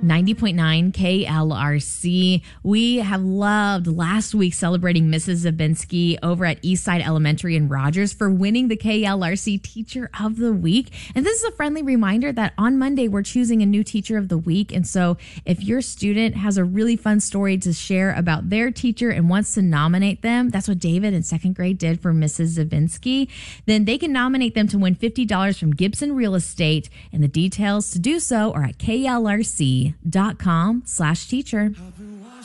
90.9 KLRC. We have loved last week celebrating Mrs. Zabinski over at Eastside Elementary in Rogers for winning the KLRC Teacher of the Week. And this is a friendly reminder that on Monday we're choosing a new Teacher of the Week. And so if your student has a really fun story to share about their teacher and wants to nominate them, that's what David in second grade did for Mrs. Zabinski, then they can nominate them to win $50 from Gibson Real Estate. And the details to do so are at klrc.com/teacher.